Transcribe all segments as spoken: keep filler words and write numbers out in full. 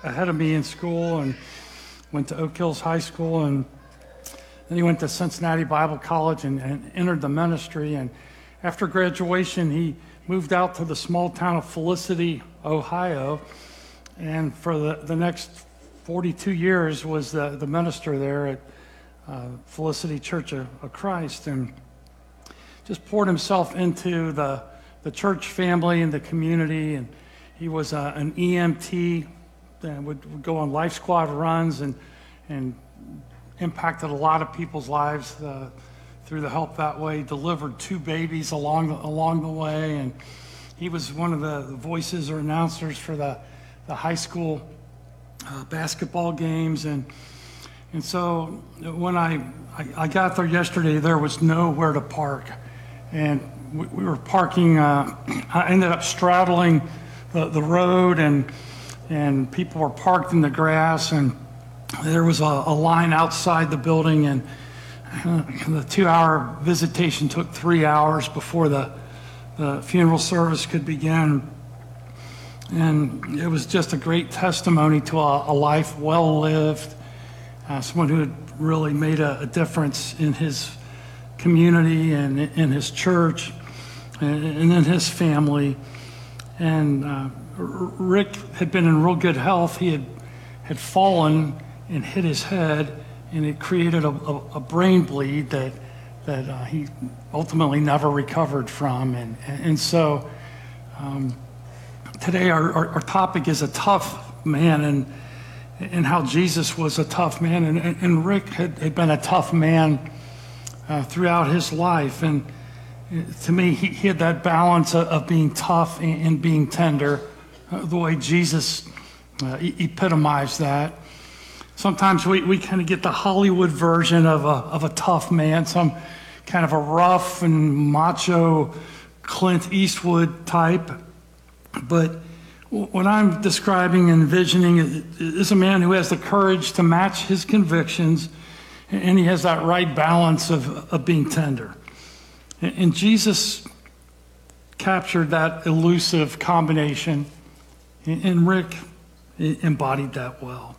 ahead of me in school and went to Oak Hills High School, and then he went to Cincinnati Bible College and, and entered the ministry. And after graduation, he moved out to the small town of Felicity, Ohio, and for the, the next forty-two years was the, the minister there at uh, Felicity Church of, of Christ, and just poured himself into the, the church family and the community. And he was uh, an E M T that would, would go on life squad runs and, and impacted a lot of people's lives uh, through the help that way, delivered two babies along the, along the way. And he was one of the, the voices or announcers for the, the high school uh, basketball games. And and so when I, I, I got there yesterday, there was nowhere to park. And we, we were parking, uh, I ended up straddling the, the road, and and people were parked in the grass, and there was a, a line outside the building, and uh, the two-hour visitation took three hours before the, the funeral service could begin. And it was just a great testimony to a, a life well lived, uh, someone who had really made a, a difference in his community and in his church and, and in his family. And uh, Rick had been in real good health. He had, had fallen and hit his head, and it created a, a, a brain bleed that, that uh, he ultimately never recovered from. And, and so um, today our, our, our topic is a tough man, and, and how Jesus was a tough man. And, and Rick had, had been a tough man uh, throughout his life. And to me, he, he had that balance of, of being tough and, and being tender, uh, the way Jesus uh, e- epitomized that. Sometimes we, we kind of get the Hollywood version of a, of a tough man, some kind of a rough and macho Clint Eastwood type. But what I'm describing and envisioning is, is a man who has the courage to match his convictions, and he has that right balance of, of being tender. And Jesus captured that elusive combination, and Rick embodied that well.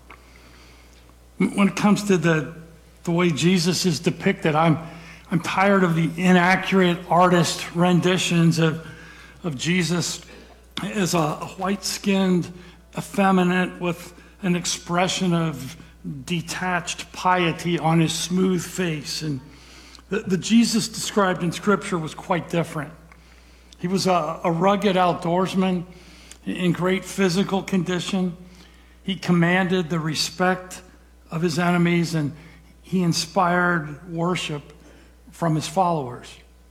When it comes to the, the way Jesus is depicted, I'm, I'm tired of the inaccurate artist renditions of, of Jesus as a white-skinned effeminate with an expression of detached piety on his smooth face. And the, the Jesus described in Scripture was quite different. He was a, a rugged outdoorsman in great physical condition. He commanded the respect of his enemies, and he inspired worship from his followers.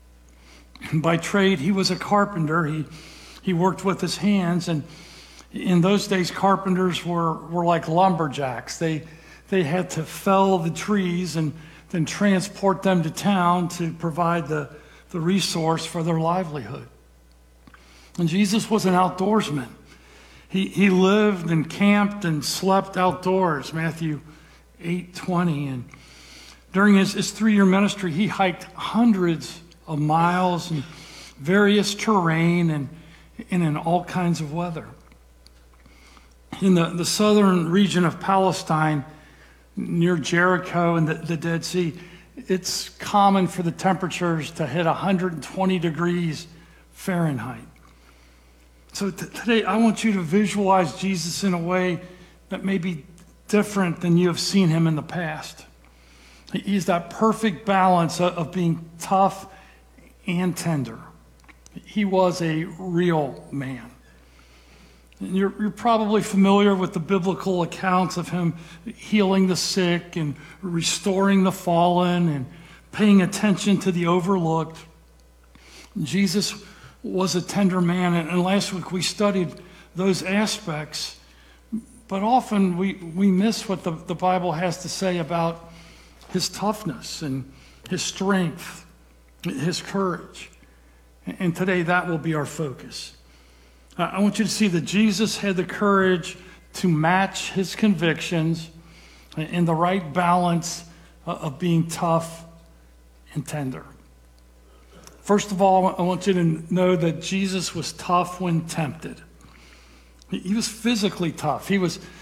By trade, he was a carpenter. He, he worked with his hands, and in those days, carpenters were, were like lumberjacks. They, they had to fell the trees and then transport them to town to provide the, the resource for their livelihood. And Jesus was an outdoorsman. He, he lived and camped and slept outdoors, Matthew eight twenty. And during his, his three-year ministry, he hiked hundreds of miles in various terrain and, and in all kinds of weather. In the, the southern region of Palestine, near Jericho and the, the Dead Sea, it's common for the temperatures to hit one hundred twenty degrees Fahrenheit. So t- today I want you to visualize Jesus in a way that may be different than you have seen him in the past. He's that perfect balance of, of being tough and tender. He was a real man. And you're, you're probably familiar with the biblical accounts of him healing the sick and restoring the fallen and paying attention to the overlooked. Jesus was a tender man, and last week we studied those aspects, but often we, we miss what the, the Bible has to say about his toughness and his strength, his courage. And today that will be our focus. I want you to see that Jesus had the courage to match his convictions in the right balance of being tough and tender. First of all, I want you to know that Jesus was tough when tempted. He was physically tough. He was